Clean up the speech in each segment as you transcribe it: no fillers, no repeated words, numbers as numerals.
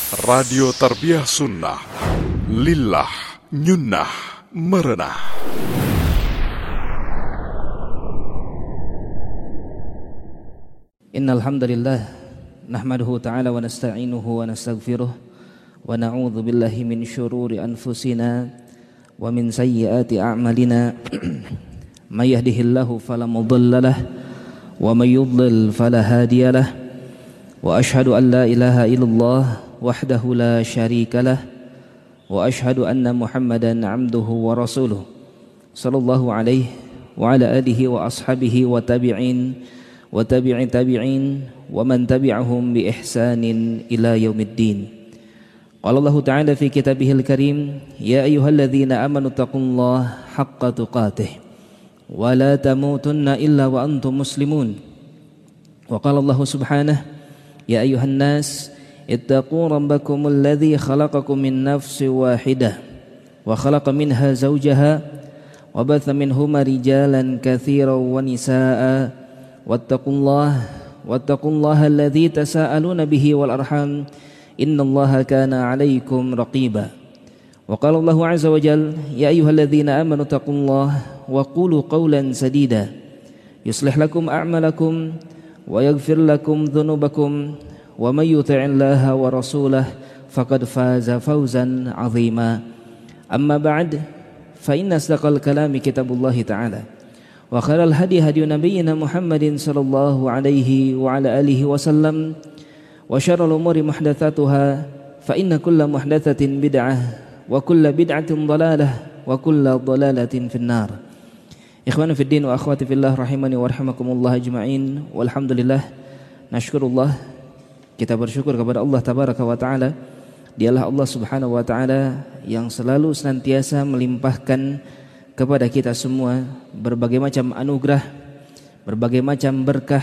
Radio Tarbiyah Sunnah Lillah Nyunnah Merenah. Innal hamdalillah nahmaduhu ta'ala wa nasta'inuhu wa nastaghfiruh wa na'udzu billahi min syururi anfusina wa min sayyiati a'malina may yahdihillahu fala mudhillalah wa may yudlil fala hadiyalah wa ashhadu an la ilaha illallah wahdahu la syarikalah wa ashhadu anna Muhammadan 'abduhu wa rasuluh sallallahu alaihi wa ala alihi wa ashabihi wa tabi'in wa tabi'in tabi'in wa man tabi'ahum bi ihsanin ila yaumiddin. Qala Allah ta'ala fi kitabihil karim, ya ayyuhalladzina amanu taqullaha haqqa tuqatih wa la tamutunna illa wa antum muslimun. Wa qala Allah subhanahu, ya ayyuhan nas ittaqu rabbakumul ladzi khalaqakum min nafsin wahidah wa khalaqa minha zawjaha wa batha minhuma rijalan katsiran wa nisaa'a wattaqullaha alladzi tasaaluna bihi wal arham innallaha kana 'alaikum raqiba. Wa qala Allahu 'azza wa jalla, ya ayyuhalladzina amanu taqullaha wa qulu qawlan sadida yuslih lakum a'malakum wa yaghfir lakum dhunubakum wa may yuti'illaha wa rasulahu faqad faza fawzan 'azima. Amma ba'd, fa inna asdaqal kalami kitabullahi ta'ala wa khairal hadi hadi nabiyyina Muhammadin sallallahu alaihi wa ala alihi wasallam wa syarrul umuri muhdatsatuha fa inna kulla muhdatsatin bid'ah wa kulla bid'atin dhalalah wa kulla dhalalatin finnar. Ikhwani fid din wa akhwati fillah rahimani wa rahimakumullah ajma'in. Walhamdulillah, nashkurullah, kita bersyukur kepada Allah tabaraka wa taala. Dialah Allah subhanahu wa taala yang selalu senantiasa melimpahkan kepada kita semua berbagai macam anugerah, berbagai macam berkah,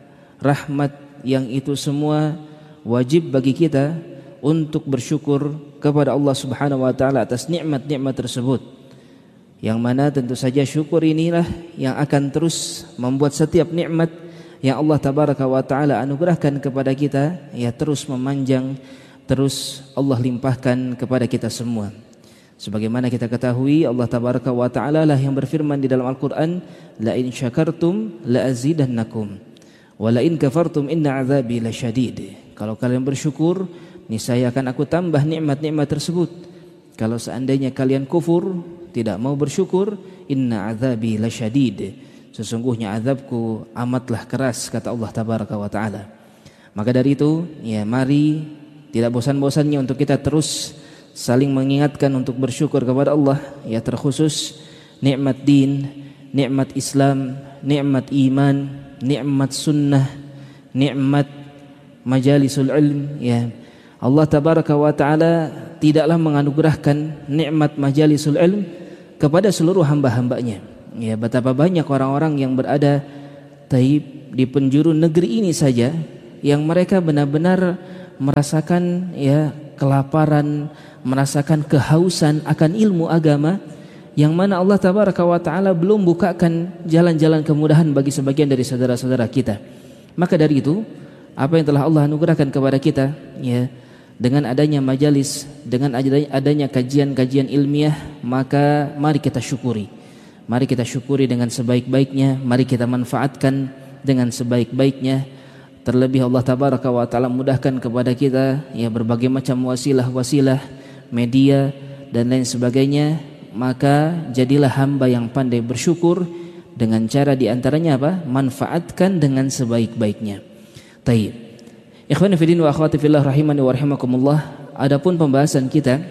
rahmat, yang itu semua wajib bagi kita untuk bersyukur kepada Allah subhanahu wa taala atas nikmat-nikmat tersebut, yang mana tentu saja syukur inilah yang akan terus membuat setiap nikmat yang Allah tabaraka wa ta'ala anugerahkan kepada kita ya terus memanjang, terus Allah limpahkan kepada kita semua. Sebagaimana kita ketahui, Allah tabaraka wa ta'ala lah yang berfirman di dalam Al-Quran, la in syakartum la azidannakum wa la in kafartum inna azabi lasyadid. Kalau kalian bersyukur, niscaya akan aku tambah nikmat-nikmat tersebut. Kalau seandainya kalian kufur, tidak mau bersyukur, inna azabi lasyadid, sesungguhnya azabku amatlah keras, kata Allah tabaraka wa ta'ala. Maka dari itu, ya mari tidak bosan-bosannya untuk kita terus saling mengingatkan untuk bersyukur kepada Allah, ya terkhusus nikmat din, nikmat Islam, nikmat iman, nikmat sunnah, nikmat majalisul ilm. Ya, Allah tabaraka wa ta'ala tidaklah menganugerahkan nikmat majalisul ilm kepada seluruh hamba-hambanya. Ya, betapa banyak orang-orang yang berada di penjuru negeri ini saja yang mereka benar-benar merasakan ya kelaparan, merasakan kehausan akan ilmu agama, yang mana Allah tabaraka wa ta'ala belum bukakan jalan-jalan kemudahan bagi sebagian dari saudara-saudara kita. Maka dari itu, apa yang telah Allah anugerahkan kepada kita ya, dengan adanya majalis, dengan adanya kajian-kajian ilmiah, maka mari kita syukuri. Mari kita syukuri dengan sebaik-baiknya, mari kita manfaatkan dengan sebaik-baiknya. Terlebih Allah tabaraka wa ta'ala mudahkan kepada kita ya berbagai macam wasilah-wasilah, media dan lain sebagainya. Maka jadilah hamba yang pandai bersyukur dengan cara diantaranya apa? Manfaatkan dengan sebaik-baiknya. Taib. Ikhwani fillah wa akhwati fillah rahimani wa rahimakumullah. Adapun pembahasan kita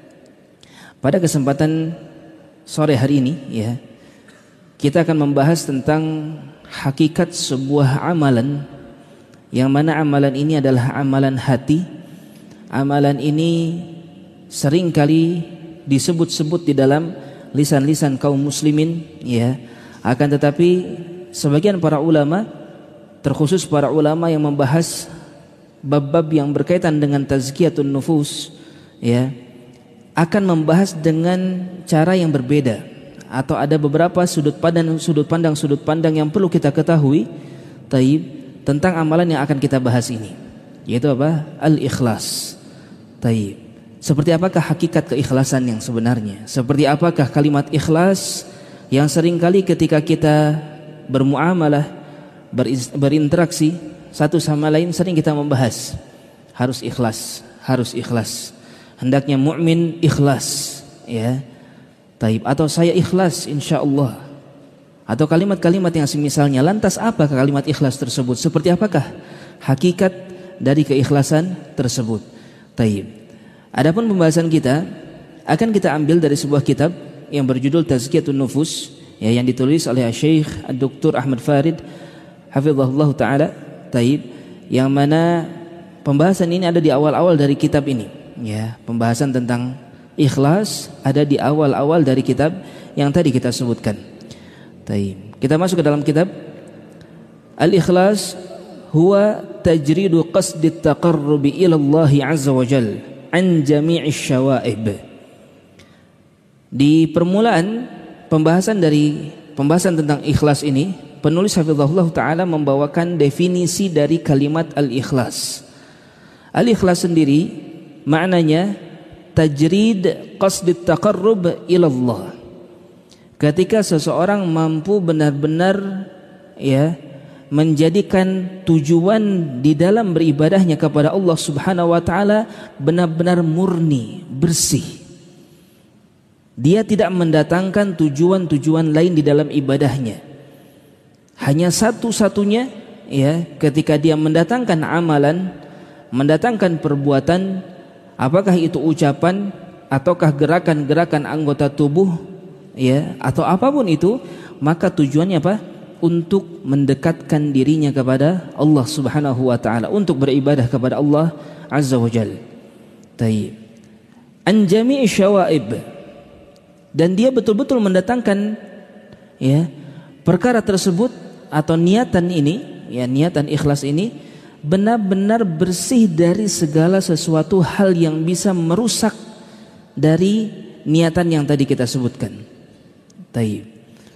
pada kesempatan sore hari ini ya, kita akan membahas tentang hakikat sebuah amalan, yang mana amalan ini adalah amalan hati. Amalan ini seringkali disebut-sebut di dalam lisan-lisan kaum muslimin ya. Akan tetapi sebagian para ulama, terkhusus para ulama yang membahas bab-bab yang berkaitan dengan tazkiyatun nufus ya, akan membahas dengan cara yang berbeda, atau ada beberapa sudut pandang yang perlu kita ketahui tentang amalan yang akan kita bahas ini, yaitu apa? Al-ikhlas. Taib. Seperti apakah hakikat keikhlasan yang sebenarnya? Seperti apakah kalimat ikhlas yang seringkali ketika kita bermuamalah, berinteraksi satu sama lain sering kita membahas harus ikhlas, harus ikhlas. Hendaknya mukmin ikhlas, ya. Taib, atau saya ikhlas insyaallah. Atau kalimat-kalimat yang semisalnya. Lantas apa kalimat ikhlas tersebut? Seperti apakah hakikat dari keikhlasan tersebut? Taib. Adapun pembahasan kita akan kita ambil dari sebuah kitab yang berjudul Tazkiyatun Nufus, ya, yang ditulis oleh Syekh Dr. Ahmad Farid hafizahullah taala. Taib, yang mana pembahasan ini ada di awal-awal dari kitab ini, ya. Pembahasan tentang ikhlas ada di awal-awal dari kitab yang tadi kita sebutkan. Taib. Kita masuk ke dalam kitab. Al-ikhlas huwa tajridu qasdi at-taqarrubi ila Allah azza wa jalla an jami'i syawaib. Di permulaan pembahasan tentang ikhlas ini, penulis hafizahullah taala membawakan definisi dari kalimat al-ikhlas. Al-ikhlas sendiri maknanya tajrid qasd taqarrub ila Allah. Ketika seseorang mampu benar-benar, ya, menjadikan tujuan di dalam beribadahnya kepada Allah Subhanahu wa taala benar-benar murni, bersih. Dia tidak mendatangkan tujuan-tujuan lain di dalam ibadahnya. Hanya satu-satunya, ya, ketika dia mendatangkan amalan, mendatangkan perbuatan, apakah itu ucapan ataukah gerakan-gerakan anggota tubuh, ya, atau apapun itu, maka tujuannya apa? Untuk mendekatkan dirinya kepada Allah Subhanahu wa taala, untuk beribadah kepada Allah Azza wa Jalla. Taib. An jami'i syawaib. Dan dia betul-betul mendatangkan, ya, perkara tersebut atau niatan ini, ya, niatan ikhlas ini benar-benar bersih dari segala sesuatu hal yang bisa merusak dari niatan yang tadi kita sebutkan. Taib.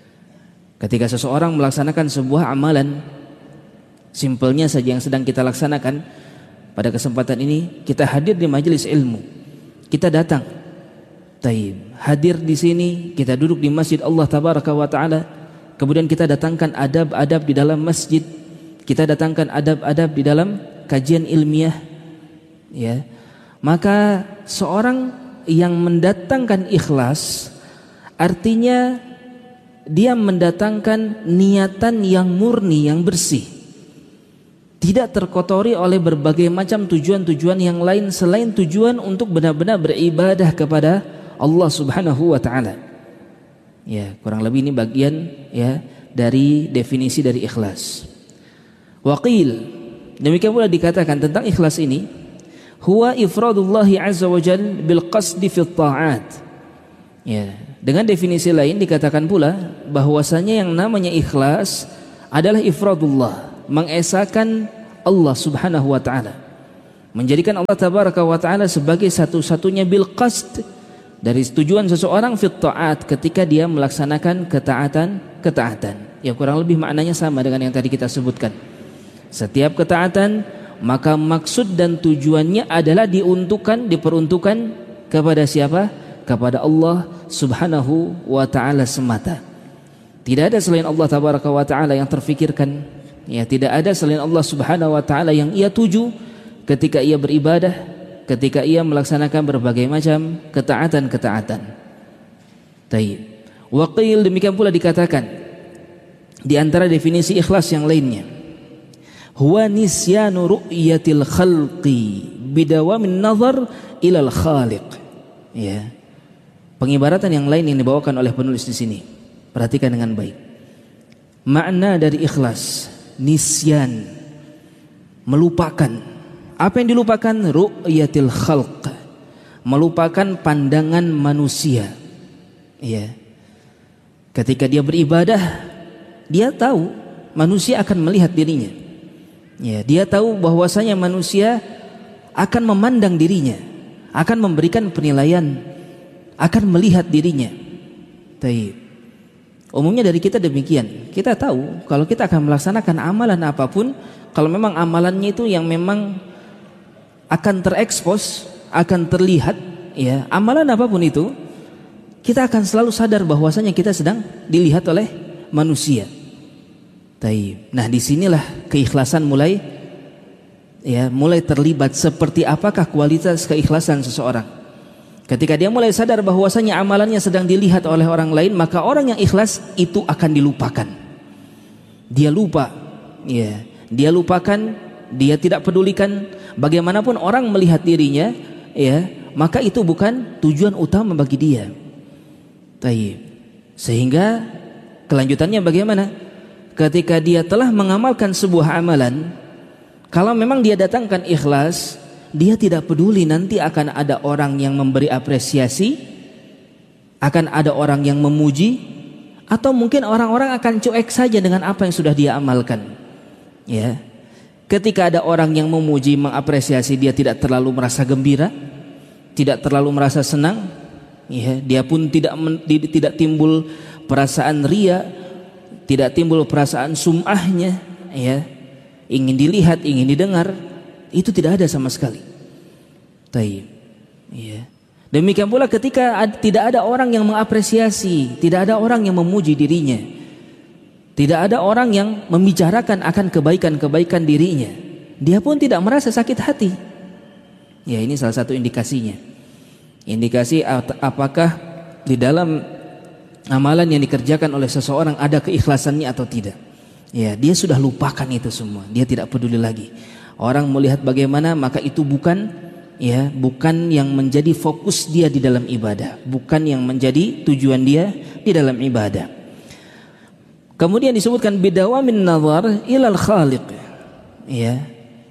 Ketika seseorang melaksanakan sebuah amalan, simpelnya saja yang sedang kita laksanakan pada kesempatan ini, kita hadir di majelis ilmu, kita datang, taib, hadir di sini, kita duduk di masjid Allah Tabaraka wa Taala, kemudian kita datangkan adab-adab di dalam masjid, kita datangkan adab-adab di dalam kajian ilmiah, ya, maka seorang yang mendatangkan ikhlas artinya dia mendatangkan niatan yang murni, yang bersih, tidak terkotori oleh berbagai macam tujuan-tujuan yang lain selain tujuan untuk benar-benar beribadah kepada Allah Subhanahu wa taala. Ya, kurang lebih ini bagian, ya, dari definisi dari ikhlas. Waqil, demikian pula dikatakan tentang ikhlas ini, huwa ifradullahi azza wa jalla bil qasdi fi ta'at. Ya, dengan definisi lain dikatakan pula bahwasanya yang namanya ikhlas adalah ifradullah, mengesahkan Allah Subhanahu wa taala, menjadikan Allah Tabaraka wa taala sebagai satu-satunya bil qasd, dari tujuan seseorang fit ta'at, ketika dia melaksanakan ketaatan. Ya, kurang lebih maknanya sama dengan yang tadi kita sebutkan. Setiap ketaatan maka maksud dan tujuannya adalah diperuntukkan kepada siapa? Kepada Allah Subhanahu wa taala semata. Tidak ada selain Allah Tabaraka wa taala yang terfikirkan, ya, tidak ada selain Allah Subhanahu wa taala yang ia tuju ketika ia beribadah, ketika ia melaksanakan berbagai macam ketaatan-ketaatan. Taib. Wa qil, demikian pula dikatakan di antara definisi ikhlas yang lainnya, huwa nisyanu ru'yatil khalqi bidawamin nazar ilal khaliq. Ya. Pengibaratan yang lain yang dibawakan oleh penulis di sini, perhatikan dengan baik. Makna dari ikhlas, nisyan, melupakan. Apa yang dilupakan? Ru'yatil khalq, melupakan pandangan manusia. Ya. Ketika dia beribadah, dia tahu manusia akan melihat dirinya. Ya, dia tahu bahwasanya manusia akan memandang dirinya, akan memberikan penilaian, akan melihat dirinya. Taib. Umumnya dari kita demikian. Kita tahu kalau kita akan melaksanakan amalan apapun, kalau memang amalannya itu yang memang akan terekspos, akan terlihat, ya, amalan apapun itu, kita akan selalu sadar bahwasanya kita sedang dilihat oleh manusia. Taib. Nah, disinilah keikhlasan mulai terlibat. Seperti apakah kualitas keikhlasan seseorang? Ketika dia mulai sadar bahwasanya amalannya sedang dilihat oleh orang lain, maka orang yang ikhlas itu akan dilupakan. Dia lupa, ya, dia lupakan, dia tidak pedulikan bagaimanapun orang melihat dirinya, ya, maka itu bukan tujuan utama bagi dia. Taib. Sehingga kelanjutannya bagaimana? Ketika dia telah mengamalkan sebuah amalan, kalau memang dia datangkan ikhlas, dia tidak peduli nanti akan ada orang yang memberi apresiasi, akan ada orang yang memuji, atau mungkin orang-orang akan cuek saja dengan apa yang sudah dia amalkan. Ya. Ketika ada orang yang memuji, mengapresiasi, dia tidak terlalu merasa gembira, tidak terlalu merasa senang, ya, dia pun tidak timbul perasaan ria, tidak timbul perasaan sum'ahnya, ya, ingin dilihat, ingin didengar, itu tidak ada sama sekali. Taib. Ya. Demikian pula ketika tidak ada orang yang mengapresiasi, tidak ada orang yang memuji dirinya, tidak ada orang yang membicarakan akan kebaikan-kebaikan dirinya, dia pun tidak merasa sakit hati. Ya, ini salah satu indikasinya. Indikasi apakah di dalam amalan yang dikerjakan oleh seseorang ada keikhlasannya atau tidak. Ya, dia sudah lupakan itu semua, dia tidak peduli lagi. Orang melihat bagaimana, maka itu bukan yang menjadi fokus dia di dalam ibadah, bukan yang menjadi tujuan dia di dalam ibadah. Kemudian disebutkan bidawamin nazar ilal khaliq, ya.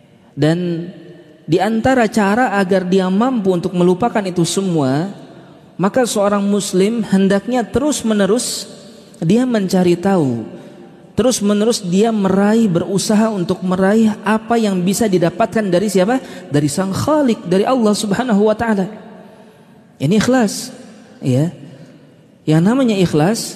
Dan di antara cara agar dia mampu untuk melupakan itu semua, maka seorang muslim hendaknya terus-menerus dia mencari tahu, terus-menerus dia berusaha untuk meraih apa yang bisa didapatkan dari siapa? Dari Sang Khalik, dari Allah Subhanahu wa taala. Ini ikhlas, ya. Yang namanya ikhlas,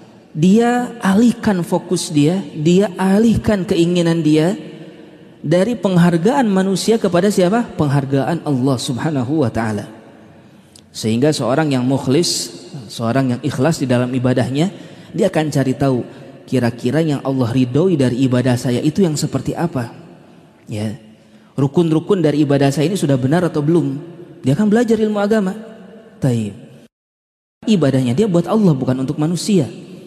dia alihkan fokus dia alihkan keinginan dia dari penghargaan manusia kepada siapa? Penghargaan Allah Subhanahu wa taala. Sehingga seorang yang mukhlis, seorang yang ikhlas di dalam ibadahnya, dia akan cari tahu kira-kira yang Allah ridhoi dari ibadah saya itu yang seperti apa, ya. Rukun-rukun dari ibadah saya ini sudah benar atau belum? Dia akan belajar ilmu agama. Taib. Ibadahnya dia buat Allah, bukan untuk manusia.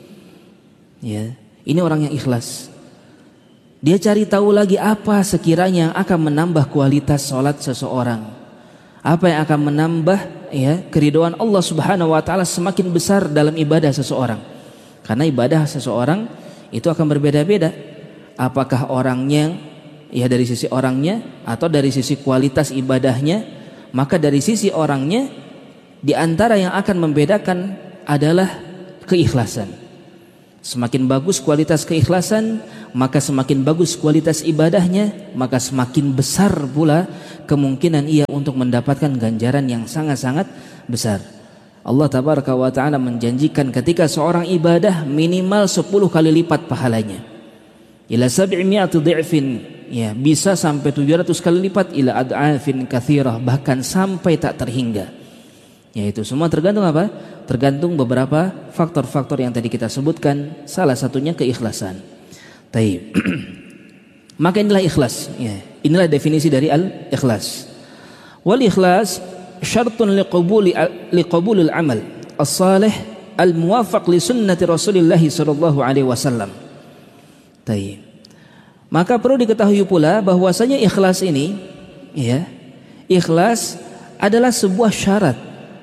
Ya, ini orang yang ikhlas. Dia cari tahu lagi apa sekiranya yang akan menambah kualitas sholat seseorang, apa yang akan menambah, ya, keridhaan Allah Subhanahu wa taala semakin besar dalam ibadah seseorang. Karena ibadah seseorang itu akan berbeda-beda. Apakah orangnya, ya, dari sisi orangnya atau dari sisi kualitas ibadahnya, maka dari sisi orangnya, di antara yang akan membedakan adalah keikhlasan. Semakin bagus kualitas keikhlasan, maka semakin bagus kualitas ibadahnya, maka semakin besar pula kemungkinan ia untuk mendapatkan ganjaran yang sangat-sangat besar. Allah tabaraka wa ta'ala menjanjikan ketika seorang ibadah minimal 10 kali lipat pahalanya. Ila 700 dhi'fin, ya, bisa sampai 700 kali lipat, ila ad'afin katsirah, bahkan sampai tak terhingga. Yaitu semua tergantung apa? Tergantung beberapa faktor-faktor yang tadi kita sebutkan, salah satunya keikhlasan. Taib. Maka inilah ikhlas, ya. Inilah definisi dari al-ikhlas. Wal ikhlas syartun liqabulil amal as-salih al-muwafaq li sunnati Rasulillah sallallahu alaihi wasallam. Taib. Maka perlu diketahui pula bahwasanya ikhlas ini, ya, ikhlas adalah sebuah syarat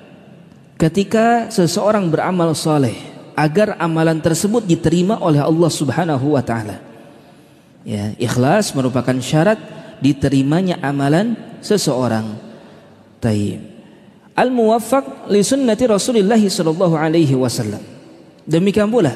ketika seseorang beramal saleh agar amalan tersebut diterima oleh Allah Subhanahu wa taala. Ya, ikhlas merupakan syarat diterimanya amalan seseorang. Taib. Al-muwaffaq li sunnati Rasulillah sallallahu alaihi wasallam. Demikian pula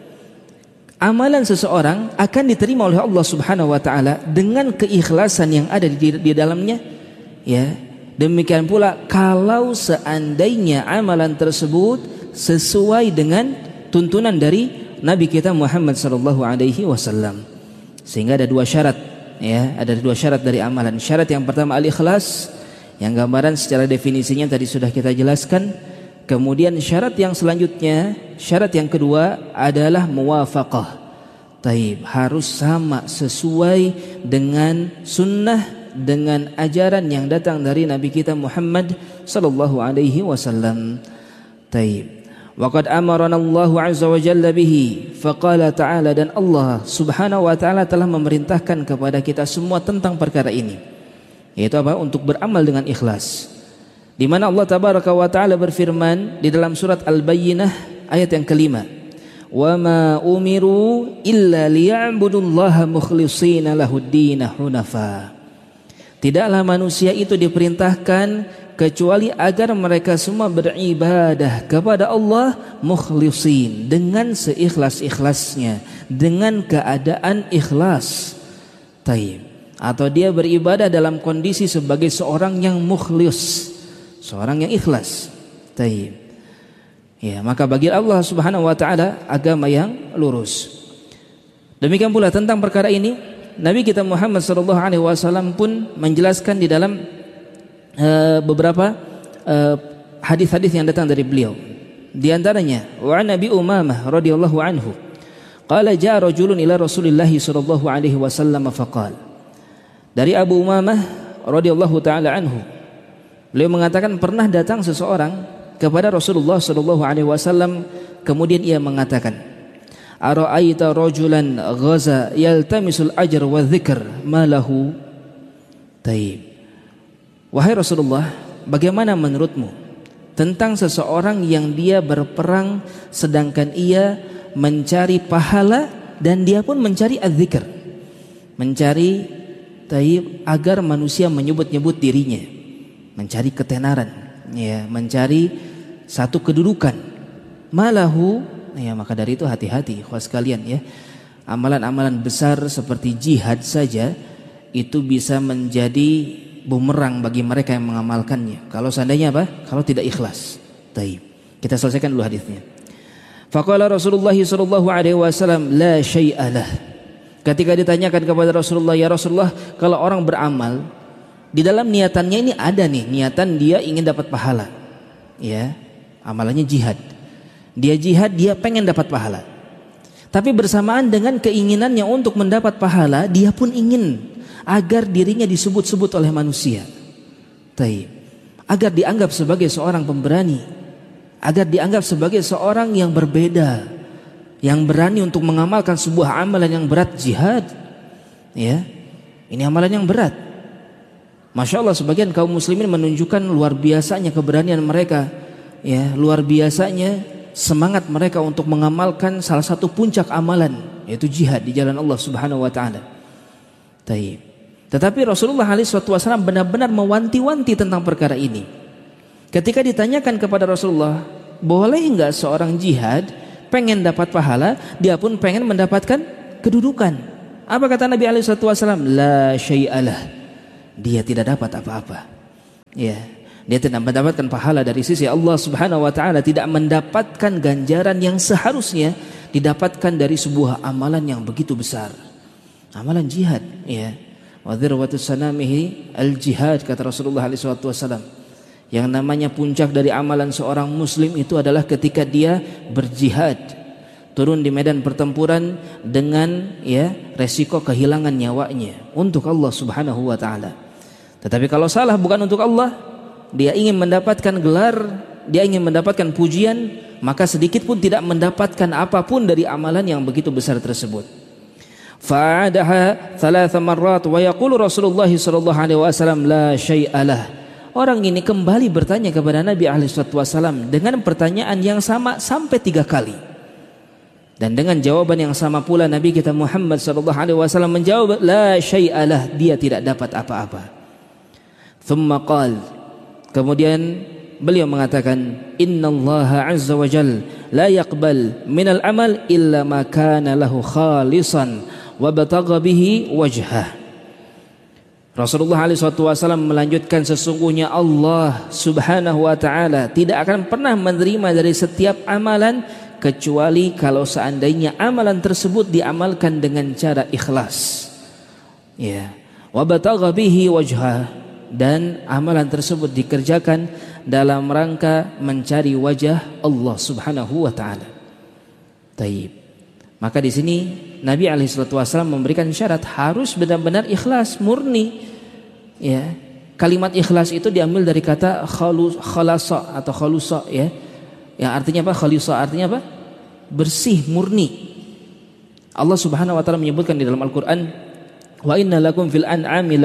amalan seseorang akan diterima oleh Allah Subhanahu wa taala dengan keikhlasan yang ada di dalamnya, ya. Demikian pula kalau seandainya amalan tersebut sesuai dengan tuntunan dari Nabi kita Muhammad sallallahu alaihi wasallam. Sehingga ada dua syarat, ya, ada dua syarat dari amalan. Syarat yang pertama al-ikhlas, Yang gambaran secara definisinya tadi sudah kita jelaskan. Kemudian syarat yang selanjutnya, syarat yang kedua adalah muwafaqah. Taib, harus sama, sesuai dengan sunnah, dengan ajaran yang datang dari Nabi kita Muhammad sallallahu alaihi wasallam. Taib. Wa qad amarana Allahu azza wa jalla bihi, faqala ta'ala, dan Allah subhanahu wa ta'ala telah memerintahkan kepada kita semua tentang perkara ini, yaitu apa? Untuk beramal dengan ikhlas. Di mana Allah tabaraka wa ta'ala berfirman di dalam surat Al-Bayyinah ayat yang kelima, wa ma umiru illa liya'budullaha mukhlishina lahud-din hunafa. Tidaklah manusia itu diperintahkan kecuali agar mereka semua beribadah kepada Allah mukhlisin, dengan seikhlas-ikhlasnya, dengan keadaan ikhlas. Taib. Atau dia beribadah dalam kondisi sebagai seorang yang mukhlis, seorang yang ikhlas. Taib. Ya, maka bagi Allah Subhanahu wa taala agama yang lurus. Demikian pula tentang perkara ini Nabi kita Muhammad sallallahu alaihi wasallam pun menjelaskan di dalam beberapa hadis-hadis yang datang dari beliau. Di antaranya wa Nabi Umamah radhiyallahu anhu qala jaa rajulun ila Rasulillah sallallahu alaihi wasallam faqala. Dari Abu Umamah radhiyallahu taala anhu, beliau mengatakan pernah datang seseorang kepada Rasulullah sallallahu alaihi wasallam, kemudian ia mengatakan, ara'aita rajulan ghaza yaltamisul ajr wa dzikr ma lahu. Taib. Wahai Rasulullah, bagaimana menurutmu tentang seseorang yang dia berperang sedangkan ia mencari pahala dan dia pun mencari az-zikr, mencari taib agar manusia menyebut-nyebut dirinya, mencari ketenaran, ya, mencari satu kedudukan. Malahu, ya, maka dari itu hati-hati ikhwas sekalian, ya. Amalan-amalan besar seperti jihad saja itu bisa menjadi bumerang bagi mereka yang mengamalkannya. Kalau seandainya apa? Kalau tidak ikhlas. Taib. Kita selesaikan dulu hadisnya. Faqala Rasulullah sallallahu alaihi wasallam la syai'a lah. Ketika ditanyakan kepada Rasulullah, ya Rasulullah, kalau orang beramal di dalam niatannya ini ada nih, niatan dia ingin dapat pahala. Ya, amalannya jihad. Dia jihad, dia pengen dapat pahala. Tapi bersamaan dengan keinginannya untuk mendapat pahala, dia pun ingin agar dirinya disebut-sebut oleh manusia. Taib. Agar dianggap sebagai seorang pemberani, agar dianggap sebagai seorang yang berbeda, yang berani untuk mengamalkan sebuah amalan yang berat, jihad. Ya, ini amalan yang berat. Masya Allah, sebagian kaum muslimin menunjukkan luar biasanya keberanian mereka, ya, luar biasanya semangat mereka untuk mengamalkan salah satu puncak amalan, yaitu jihad di jalan Allah Subhanahu wa taala. Taib. Tetapi Rasulullah SAW benar-benar mewanti-wanti tentang perkara ini. Ketika ditanyakan kepada Rasulullah, boleh enggak seorang jihad pengen dapat pahala, dia pun pengen mendapatkan kedudukan? Apa kata Nabi SAW? La syai'alah. Dia tidak dapat apa-apa. Ya, dia tidak mendapatkan pahala dari sisi Allah Subhanahu wa taala, tidak mendapatkan ganjaran yang seharusnya didapatkan dari sebuah amalan yang begitu besar. Amalan jihad, ya. Wa dzirwatu sanamihi al-jihad, kata Rasulullah SAW. Yang namanya puncak dari amalan seorang muslim itu adalah ketika dia berjihad, turun di medan pertempuran dengan, ya, resiko kehilangan nyawanya untuk Allah Subhanahu wa taala. Tetapi kalau salah bukan untuk Allah, dia ingin mendapatkan gelar, dia ingin mendapatkan pujian, maka sedikit pun tidak mendapatkan apapun dari amalan yang begitu besar tersebut. Fa'adaha thalatha marrat wa yaqulu Rasulullah sallallahu alaihi wasallam la syai'alah. Orang ini kembali bertanya kepada Nabi SAW dengan pertanyaan yang sama sampai 3 kali. Dan dengan jawaban yang sama pula Nabi kita Muhammad sallallahu alaihi wasallam menjawab la syai'alah, dia tidak dapat apa-apa. Thumma qala, kemudian beliau mengatakan, innallaha azza wa jalla la yaqbal minal amal illa ma kana lahu khalisan wa batagha bihi wajhah. Rasulullah SAW melanjutkan, sesungguhnya Allah Subhanahu wa ta'ala tidak akan pernah menerima dari setiap amalan kecuali kalau seandainya amalan tersebut diamalkan dengan cara ikhlas, ya, wa batagha bihi wajhah, dan amalan tersebut dikerjakan dalam rangka mencari wajah Allah Subhanahu wa taala. Taib. Maka di sini Nabi SAW memberikan syarat harus benar-benar ikhlas, murni. Ya. Kalimat ikhlas itu diambil dari kata khalasa atau khalusa, ya. Yang artinya apa? Khalisa artinya apa? Bersih, murni. Allah Subhanahu wa taala menyebutkan di dalam Al-Qur'an, "Wa inna lakum fil an'ami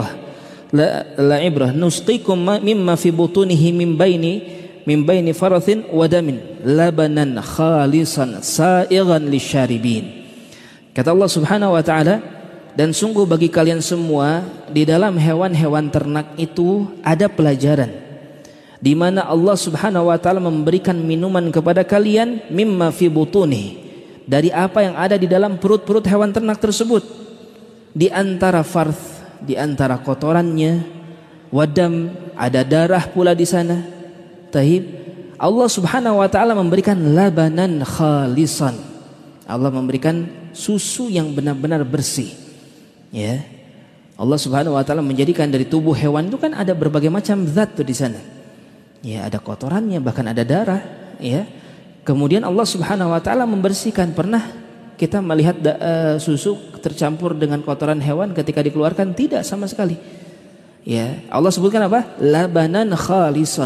la'ibrah nusqikum mimma fi butunihi min baini farathin wa damin labanan khalisan sa'igan lisyaribin." Kata Allah Subhanahu wa taala, dan sungguh bagi kalian semua di dalam hewan-hewan ternak itu ada pelajaran, di mana Allah Subhanahu wa taala memberikan minuman kepada kalian mimma fi butunihi, dari apa yang ada di dalam perut-perut hewan ternak tersebut, di antara farth, di antara kotorannya, wadam, ada darah pula di sana. Tahib. Allah Subhanahu wa taala memberikan labanan khalisan. Allah memberikan susu yang benar-benar bersih. Ya. Allah Subhanahu wa taala menjadikan dari tubuh hewan itu kan ada berbagai macam zat tuh di sana. Ya, ada kotorannya, bahkan ada darah, ya. Kemudian Allah Subhanahu wa taala membersihkan. Pernah kita melihat susu tercampur dengan kotoran hewan ketika dikeluarkan? Tidak sama sekali. Ya, Allah sebutkan apa? Labanan khalisan.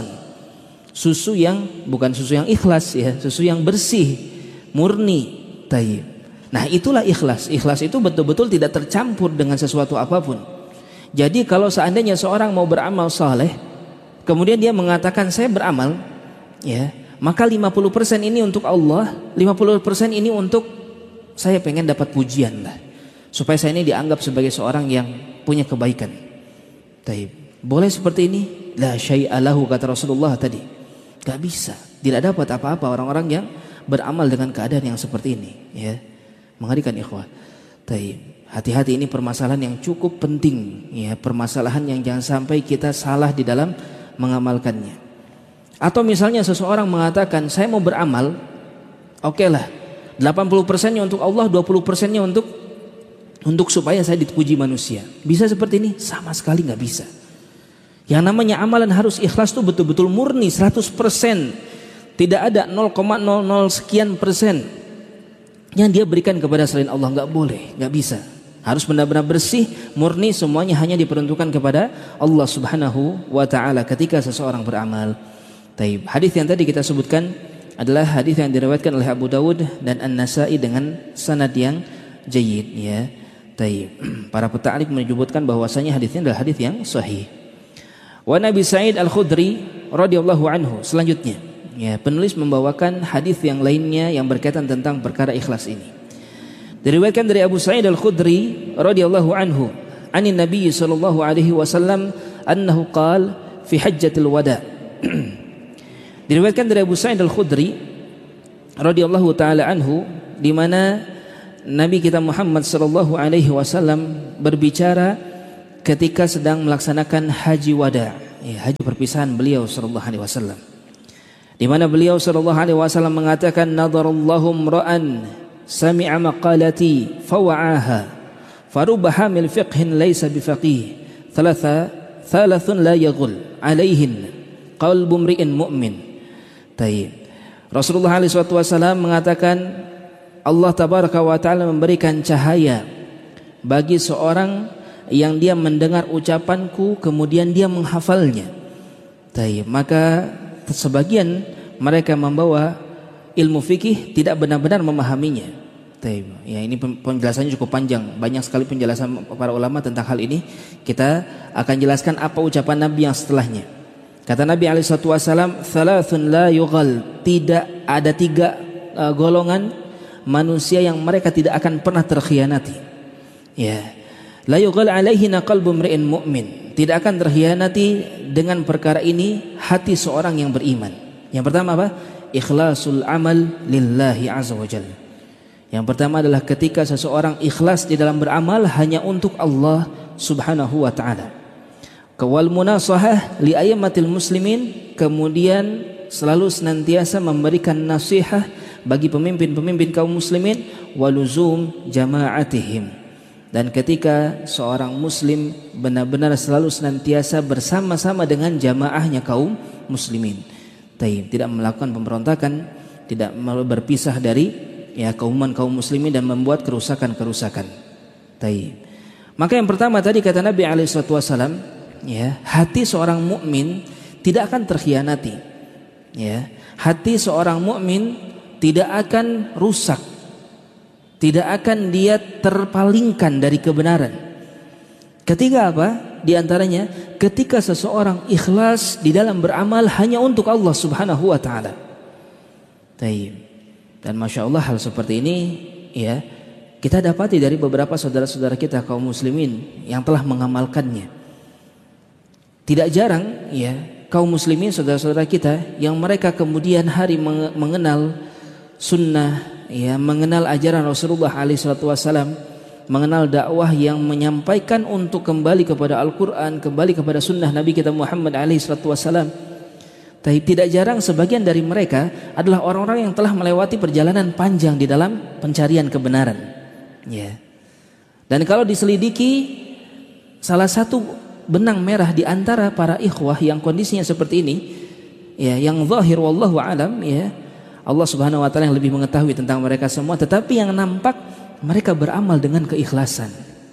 Susu yang bukan susu yang ikhlas, ya, susu yang bersih, murni. Tayyib. Nah, itulah ikhlas. Ikhlas itu betul-betul tidak tercampur dengan sesuatu apapun. Jadi kalau seandainya seorang mau beramal saleh, kemudian dia mengatakan saya beramal, ya, maka 50% ini untuk Allah, 50% ini untuk saya pengen dapat pujian lah, supaya saya ini dianggap sebagai seorang yang punya kebaikan. Taib. Boleh seperti ini? La syai'a lahu, kata Rasulullah tadi. Gak bisa. Tidak dapat apa-apa orang-orang yang beramal dengan keadaan yang seperti ini, ya. Mengerikan ikhwah. Taib. Hati-hati, ini permasalahan yang cukup penting, ya, permasalahan yang jangan sampai kita salah di dalam mengamalkannya. Atau misalnya seseorang mengatakan saya mau beramal, oke lah, 80%-nya untuk Allah, 20%-nya untuk supaya saya dipuji manusia. Bisa seperti ini? Sama sekali nggak bisa. Yang namanya amalan harus ikhlas tuh betul-betul murni 100%. Tidak ada 0,00 sekian persen yang dia berikan kepada selain Allah. Nggak boleh, nggak bisa. Harus benar-benar bersih, murni, semuanya hanya diperuntukkan kepada Allah Subhanahu wa taala ketika seseorang beramal. Taib. Hadis yang tadi kita sebutkan adalah hadis yang diriwayatkan oleh Abu Dawud dan An-Nasa'i dengan sanad yang jayyid, ya. Taib. Para peta'liq menyebutkan bahwasanya hadisnya adalah hadis yang sahih. Wa Nabi Sa'id Al-Khudri radhiyallahu anhu, selanjutnya, ya, penulis membawakan hadis yang lainnya yang berkaitan tentang perkara ikhlas ini. Diriwayatkan dari Abu Sa'id Al-Khudri radhiyallahu anhu, anin Nabi sallallahu alaihi wasallam annahu qala fi hajjatil wada'. Diriwayatkan dari Abu Sa'id Al-Khudri radhiyallahu taala anhu, di mana Nabi kita Muhammad sallallahu alaihi wasallam berbicara ketika sedang melaksanakan haji wada', ya, haji perpisahan beliau sallallahu alaihi wasallam. Di mana beliau sallallahu alaihi wasallam mengatakan, nadarallahu imra'an sami'a maqalati fawa'aha faruba hamil fiqhin laysa bifaqih thalathun la yaghul alaihin qalbu mri'in mu'min. Taib. Rasulullah SAW mengatakan, Allah tabaraka wa ta'ala memberikan cahaya bagi seorang yang dia mendengar ucapanku kemudian dia menghafalnya. Taib. Maka sebagian mereka membawa ilmu fikih tidak benar-benar memahaminya. Taib. Ya, ini penjelasannya cukup panjang, banyak sekali penjelasan para ulama tentang hal ini. Kita akan jelaskan apa ucapan Nabi yang setelahnya. Kata Nabi SAW, thalathun la yughal, tidak ada 3 golongan manusia yang mereka tidak akan pernah terkhianati. Ya, la yughal alaihina qalbu mri'in mu'min, tidak akan terkhianati dengan perkara ini hati seorang yang beriman. Yang pertama apa? Ikhlasul amal lillahi azza wa jalla. Yang pertama adalah ketika seseorang ikhlas di dalam beramal hanya untuk Allah Subhanahu wa ta'ala. Kawal munasahah li ayyamatil muslimin, kemudian selalu senantiasa memberikan nasihat bagi pemimpin-pemimpin kaum muslimin, waluzum jama'atihim, Dan ketika seorang muslim benar-benar selalu senantiasa bersama-sama dengan jamaahnya kaum muslimin, tidak melakukan pemberontakan, tidak berpisah dari kaum muslimin dan membuat kerusakan-kerusakan. Maka yang pertama tadi kata Nabi SAW, hati seorang mukmin tidak akan terkhianati. Hati seorang mukmin tidak akan rusak, tidak akan dia terpalingkan dari kebenaran. Ketika apa? Di antaranya ketika seseorang ikhlas di dalam beramal hanya untuk Allah Subhanahu wa taala. Dan Masya Allah hal seperti ini kita dapati dari beberapa saudara-saudara kita kaum muslimin yang telah mengamalkannya. Tidak jarang kaum muslimin saudara-saudara kita yang mereka kemudian hari mengenal sunnah, mengenal ajaran Rasulullah SAW, mengenal dakwah yang menyampaikan untuk kembali kepada Al-Quran, kembali kepada sunnah Nabi kita Muhammad SAW. Tapi tidak jarang sebagian dari mereka adalah orang-orang yang telah melewati perjalanan panjang di dalam pencarian kebenaran. Dan kalau diselidiki, salah satu benang merah di antara para ikhwah yang kondisinya seperti ini, yang zahir wallahu alam, Allah Subhanahu wa taala yang lebih mengetahui tentang mereka semua, tetapi yang nampak mereka beramal dengan keikhlasan.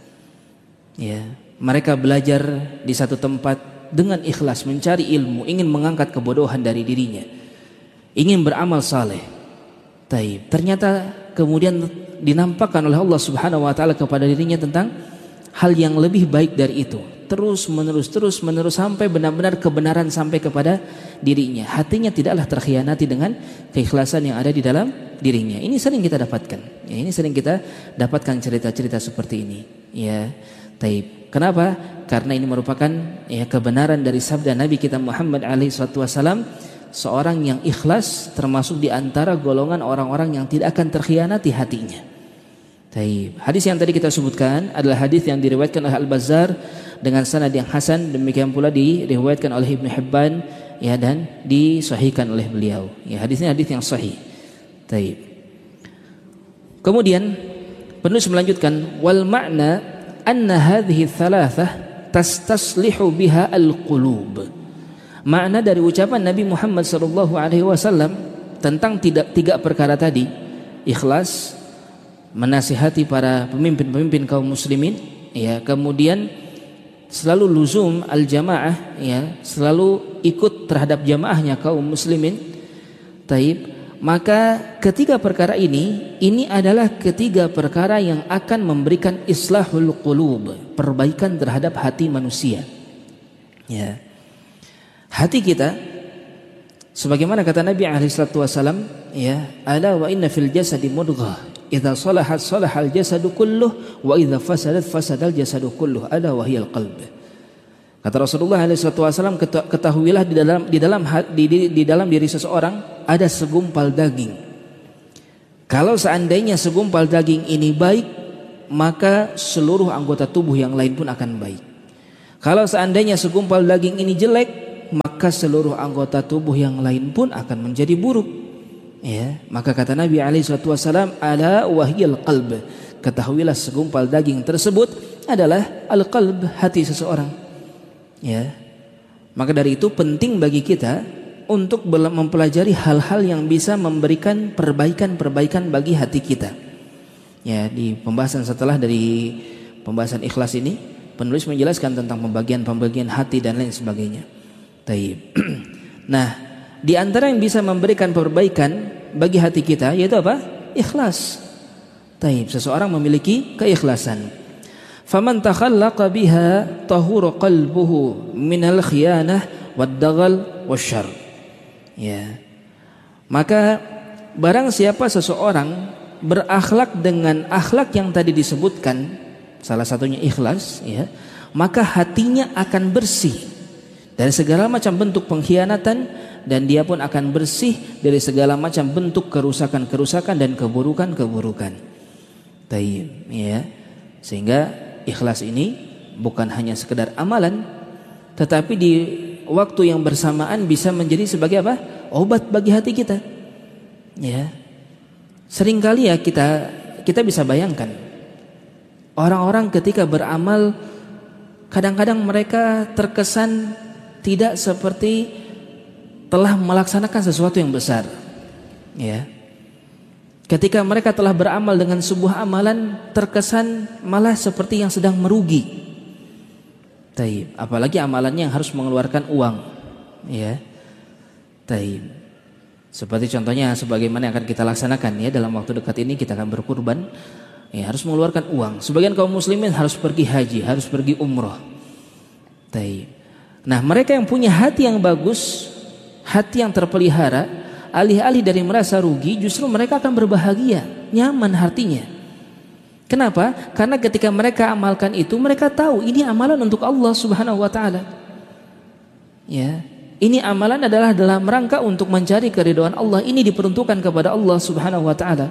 Mereka belajar di satu tempat dengan ikhlas, mencari ilmu, ingin mengangkat kebodohan dari dirinya, ingin beramal saleh. Ternyata kemudian dinampakkan oleh Allah Subhanahu wa taala kepada dirinya tentang hal yang lebih baik dari itu. Terus menerus sampai benar-benar kebenaran sampai kepada dirinya. Hatinya tidaklah terkhianati dengan keikhlasan yang ada di dalam dirinya. Ini sering kita dapatkan. Ini sering kita dapatkan cerita-cerita seperti ini. Kenapa? Karena ini merupakan kebenaran dari sabda Nabi kita Muhammad SAW. Seorang yang ikhlas termasuk di antara golongan orang-orang yang tidak akan terkhianati hatinya. Hadis yang tadi kita sebutkan adalah hadis yang diriwayatkan oleh Al-Bazzar dengan sanad yang hasan, demikian pula diriwayatkan oleh Ibnu Hibban dan disahihkan oleh beliau. Hadisnya hadis yang sahih. Kemudian penulis melanjutkan, wal ma'na anna hadhihi thalathah tastaslihu biha al-qulub. Makna dari ucapan Nabi Muhammad SAW tentang tiga perkara tadi, ikhlas, menasihati para pemimpin-pemimpin kaum muslimin, kemudian selalu luzum al-jamaah, selalu ikut terhadap jamaahnya kaum muslimin. Maka ketiga perkara ini adalah ketiga perkara yang akan memberikan islahul qulub, perbaikan terhadap hati manusia. Hati kita, sebagaimana kata Nabi SAW, ala wa inna fil jasadi mudghah, idza salahat salahal jasadu kulluh, wa idza fasadat fasadal jasadu kulluh, ala wa hiyal qalb. Kata Rasulullah SAW, ketahuilah di dalam diri seseorang ada segumpal daging. Kalau seandainya segumpal daging ini baik, maka seluruh anggota tubuh yang lain pun akan baik. Kalau seandainya segumpal daging ini jelek, maka seluruh anggota tubuh yang lain pun akan menjadi buruk. Maka kata Nabi SAW, ala wahiyal qalb, ketahuilah segumpal daging tersebut adalah al-qalb, hati seseorang. Maka dari itu penting bagi kita untuk mempelajari hal-hal yang bisa memberikan perbaikan bagi hati kita. Di pembahasan setelah dari pembahasan ikhlas ini, penulis menjelaskan tentang pembagian hati dan lain sebagainya. Nah, di antara yang bisa memberikan perbaikan bagi hati kita yaitu apa? Ikhlas. Seseorang memiliki keikhlasan. Faman takhallaqa biha tahura qalbuhu minal khiyanah wad-daghal wasyarr. Maka barang siapa seseorang berakhlak dengan akhlak yang tadi disebutkan, salah satunya ikhlas, maka hatinya akan bersih dari segala macam bentuk pengkhianatan, dan dia pun akan bersih dari segala macam bentuk kerusakan-kerusakan dan keburukan-keburukan. Sehingga ikhlas ini bukan hanya sekedar amalan, tetapi di waktu yang bersamaan bisa menjadi sebagai apa? Obat bagi hati kita. Seringkali kita bisa bayangkan, Orang-orang ketika beramal kadang-kadang mereka terkesan tidak seperti telah melaksanakan sesuatu yang besar. Ya. Ketika mereka telah beramal dengan sebuah amalan, terkesan malah seperti yang sedang merugi. Taib. Apalagi amalannya yang harus mengeluarkan uang. Ya. Taib. Seperti contohnya sebagaimana yang akan kita laksanakan ya dalam waktu dekat ini, kita akan berkurban. Ya, harus mengeluarkan uang. Sebagian kaum muslimin harus pergi haji, harus pergi umroh. Taib. Nah, mereka yang punya hati yang bagus, hati yang terpelihara, alih-alih dari merasa rugi, justru mereka akan berbahagia, nyaman hatinya. Kenapa? Karena ketika mereka amalkan itu, mereka tahu ini amalan untuk Allah Subhanahu wa taala. Ya, ini amalan adalah dalam rangka untuk mencari keridhaan Allah. Ini diperuntukkan kepada Allah Subhanahu wa taala.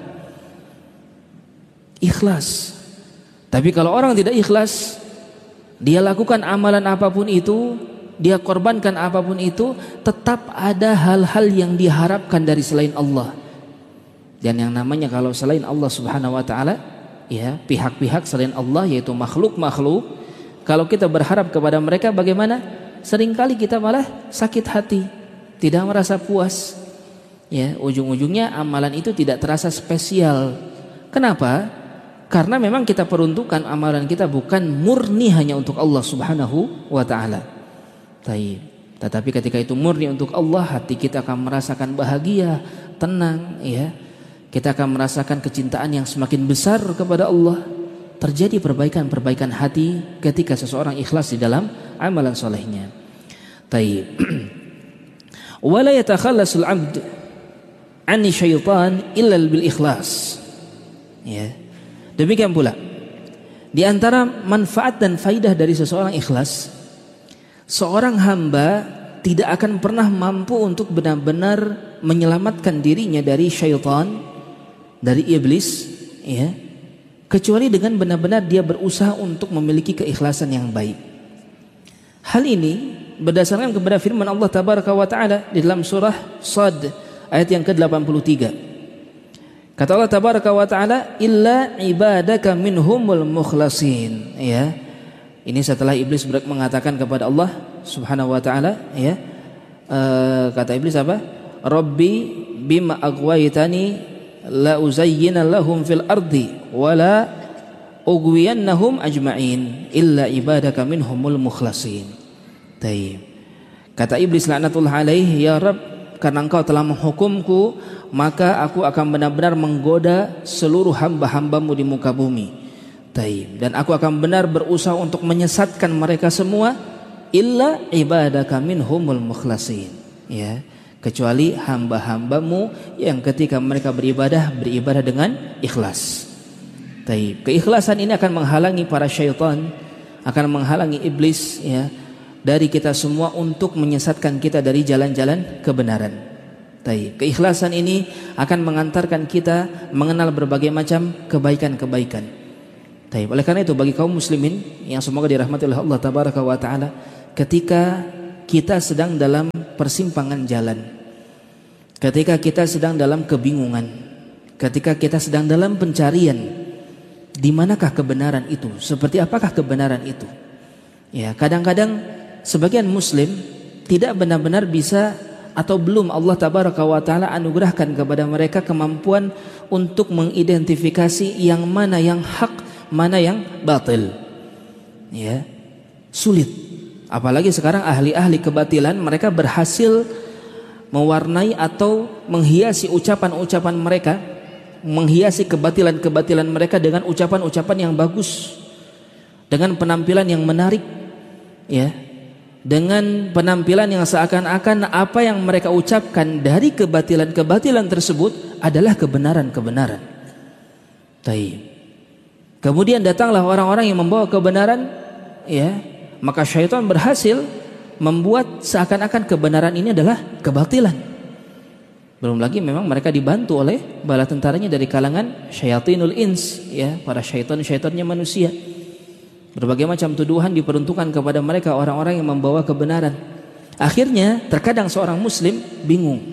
Ikhlas. Tapi kalau orang tidak ikhlas, dia lakukan amalan apapun itu, dia korbankan apapun itu, tetap ada hal-hal yang diharapkan dari selain Allah. Dan yang namanya kalau selain Allah Subhanahu wa taala, ya, pihak-pihak selain Allah yaitu makhluk-makhluk, kalau kita berharap kepada mereka bagaimana? Seringkali kita malah sakit hati, tidak merasa puas. Ya, ujung-ujungnya amalan itu tidak terasa spesial. Kenapa? Karena memang kita peruntukan amalan kita bukan murni hanya untuk Allah Subhanahu wa taala. Tetapi ketika itu murni untuk Allah, hati kita akan merasakan bahagia, tenang, ya. Kita akan merasakan kecintaan yang semakin besar kepada Allah. Terjadi perbaikan-perbaikan hati ketika seseorang ikhlas di dalam amalan solehnya. Taib. Wala yatakhallasul 'abd 'ani syaitan illa bil ikhlas. Ya. Demikian pula di antara manfaat dan faidah dari seseorang ikhlas, seorang hamba tidak akan pernah mampu untuk benar-benar menyelamatkan dirinya dari syaitan, dari iblis, ya, kecuali dengan benar-benar dia berusaha untuk memiliki keikhlasan yang baik. Hal ini berdasarkan kepada firman Allah Tabaraka wa taala di dalam surah Shad ayat yang ke-83. Kata Allah Tabaraka wa taala, illa ibadaka minhumul mukhlasin. Ya. Ini setelah iblis mengatakan kepada Allah Subhanahu wa taala, ya. Kata iblis apa? Rabbi bima aghwaytani la uzayyina lahum fil ardi wa la ughwiyannahum ajma'in illa ibadaka minhumul mukhlasin. Taib. Kata iblis laknatullah alaihi, ya Rabb, karena engkau telah menghukumku, maka aku akan benar-benar menggoda seluruh hamba-hambamu di muka bumi. Taib. Dan aku akan benar berusaha untuk menyesatkan mereka semua, illa ibadaka minhumul mukhlasin. Ya, kecuali hamba-hambamu yang ketika mereka beribadah dengan ikhlas. Taib. Keikhlasan ini akan menghalangi para syaitan, akan menghalangi iblis, ya, dari kita semua untuk menyesatkan kita dari jalan-jalan kebenaran. Taib. Keikhlasan ini akan mengantarkan kita mengenal berbagai macam kebaikan-kebaikan. Taib. Oleh karena itu bagi kaum muslimin yang semoga dirahmati oleh Allah Tabaraka wa taala, ketika kita sedang dalam persimpangan jalan, ketika kita sedang dalam kebingungan, ketika kita sedang dalam pencarian, di manakah kebenaran itu? Seperti apakah kebenaran itu? Ya, kadang-kadang sebagian muslim tidak benar-benar bisa atau belum Allah Tabaraka wa taala anugerahkan kepada mereka kemampuan untuk mengidentifikasi yang mana yang hak, mana yang batil. Ya, sulit. Apalagi sekarang ahli-ahli kebatilan, mereka berhasil mewarnai atau menghiasi ucapan-ucapan mereka, menghiasi kebatilan-kebatilan mereka dengan ucapan-ucapan yang bagus, dengan penampilan yang menarik, ya, dengan penampilan yang seakan-akan apa yang mereka ucapkan dari kebatilan-kebatilan tersebut adalah kebenaran-kebenaran. Taib. Kemudian datanglah orang-orang yang membawa kebenaran, ya, maka syaitan berhasil membuat seakan-akan kebenaran ini adalah kebatilan. Belum lagi memang mereka dibantu oleh bala tentaranya dari kalangan syayatinul ins, ya, para syaitan-syaitannya manusia. Berbagai macam tuduhan diperuntukkan kepada mereka, orang-orang yang membawa kebenaran. Akhirnya terkadang seorang muslim bingung,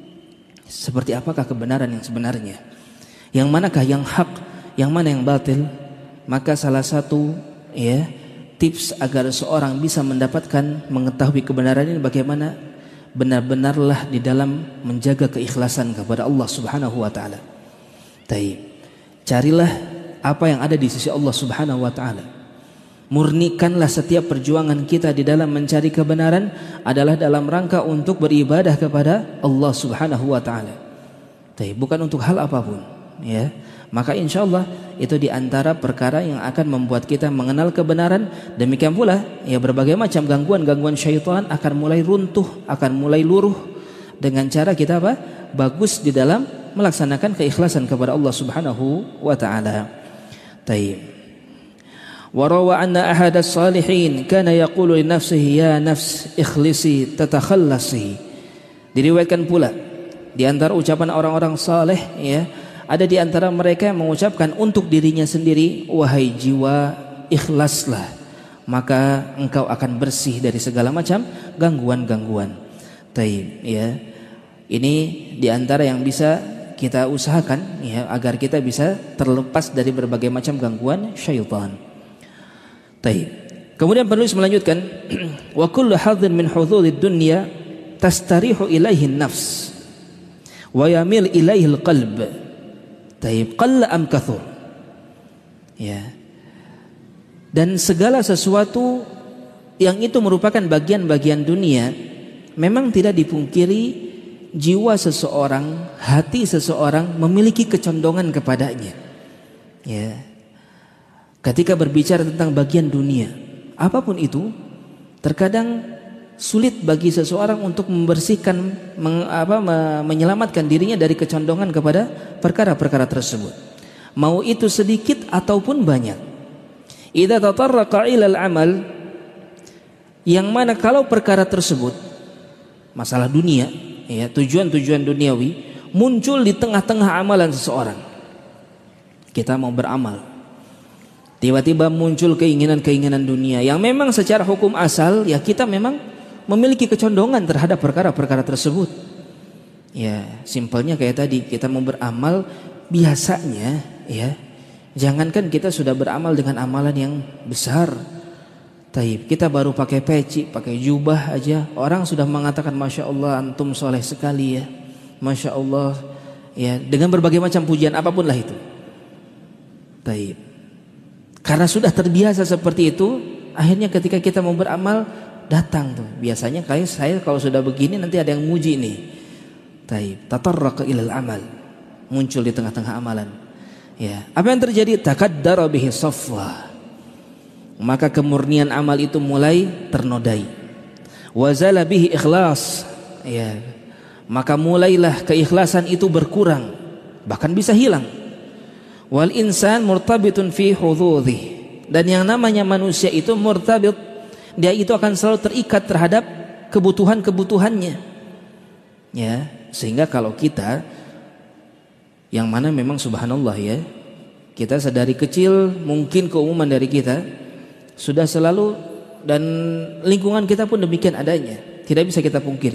seperti apakah kebenaran yang sebenarnya, yang manakah yang hak, yang mana yang batil. Maka salah satu ya tips agar seorang bisa mendapatkan mengetahui kebenaran ini bagaimana, benar-benarlah di dalam menjaga keikhlasan kepada Allah Subhanahu wa taala. Carilah apa yang ada di sisi Allah Subhanahu wa taala. Murnikanlah setiap perjuangan kita di dalam mencari kebenaran adalah dalam rangka untuk beribadah kepada Allah Subhanahu wa taala. Bukan untuk hal apapun, ya. Maka insyaallah itu di antara perkara yang akan membuat kita mengenal kebenaran. Demikian pula ya berbagai macam gangguan-gangguan syaitan akan mulai runtuh, akan mulai luruh dengan cara kita apa? Bagus di dalam melaksanakan keikhlasan kepada Allah Subhanahu wa taala. Wa rawa anna ahadas salihin kana yaqulu li nafsihi ya nafs ikhlisi tatakhallasi. Diriwayatkan pula di antara ucapan orang-orang saleh ya, ada di antara mereka yang mengucapkan untuk dirinya sendiri, wahai jiwa, ikhlaslah, maka engkau akan bersih dari segala macam gangguan-gangguan. Ya. Ini di antara yang bisa kita usahakan ya agar kita bisa terlepas dari berbagai macam gangguan syaitan. Kemudian penulis melanjutkan, wa kullu hadhin min hududid dunya tastarihu ilaihi nafs wa yamil ilaihi alqalb. Qalla am kathur. Ya. Dan segala sesuatu yang itu merupakan bagian-bagian dunia, memang tidak dipungkiri jiwa seseorang, hati seseorang memiliki kecondongan kepadanya. Ya. Ketika berbicara tentang bagian dunia, apapun itu, terkadang sulit bagi seseorang untuk membersihkan, menyelamatkan dirinya dari kecondongan kepada perkara-perkara tersebut. Mau itu sedikit ataupun banyak. Idza tatarraqa ilal amal, yang mana kalau perkara tersebut masalah dunia, ya, tujuan-tujuan duniawi muncul di tengah-tengah amalan seseorang. Kita mau beramal, tiba-tiba muncul keinginan-keinginan dunia yang memang secara hukum asal ya kita memang memiliki kecondongan terhadap perkara-perkara tersebut. Ya, simpelnya kayak tadi, kita mau beramal biasanya ya, jangankan kita sudah beramal dengan amalan yang besar, kita baru pakai peci, pakai jubah aja, orang sudah mengatakan Masya Allah antum soleh sekali ya, Masya Allah ya, dengan berbagai macam pujian apapun lah itu. Karena sudah terbiasa seperti itu, akhirnya ketika kita mau beramal datang tuh. Biasanya kayak saya kalau sudah begini nanti ada yang muji nih. Tatarraqa ilal amal, muncul di tengah-tengah amalan. Ya, apa yang terjadi? Takaddara bihi safwa. Maka kemurnian amal itu mulai ternodai. Wazala bihi ikhlas. Ya. Maka mulailah keikhlasan itu berkurang, bahkan bisa hilang. Wal insan murtabitun fi hududhi, dan yang namanya manusia itu murtabit, dia itu akan selalu terikat terhadap kebutuhan-kebutuhannya. Ya, sehingga kalau kita yang mana memang subhanallah ya, kita sedari kecil mungkin keumuman dari kita sudah selalu, dan lingkungan kita pun demikian adanya, tidak bisa kita pungkiri.